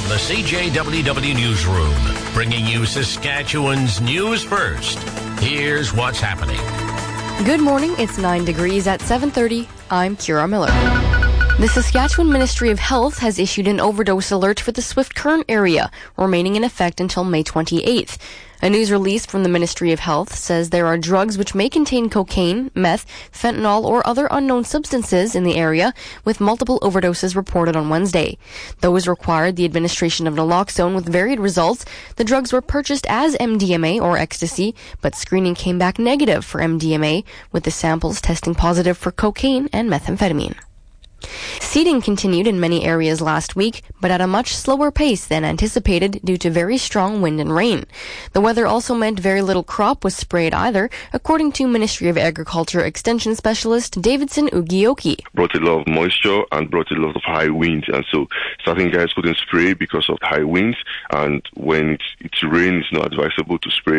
the CJWW Newsroom, bringing you Saskatchewan's news first. Here's what's happening. Good morning. It's 9 degrees at 7:30. I'm Kira Miller. The Saskatchewan Ministry of Health has issued an overdose alert for the Swift Current area, remaining in effect until May 28th. A news release from the Ministry of Health says there are drugs which may contain cocaine, meth, fentanyl, or other unknown substances in the area, with multiple overdoses reported on Wednesday. Those required the administration of naloxone with varied results. The drugs were purchased as MDMA or ecstasy, but screening came back negative for MDMA, with the samples testing positive for cocaine and methamphetamine. Seeding continued in many areas last week, but at a much slower pace than anticipated due to very strong wind and rain. The weather also meant very little crop was sprayed either, according to Ministry of Agriculture Extension Specialist Davidson Ugioki. Brought a lot of moisture and brought a lot of high winds, and so certain guys couldn't spray because of high winds, and when it's rain, it's not advisable to spray.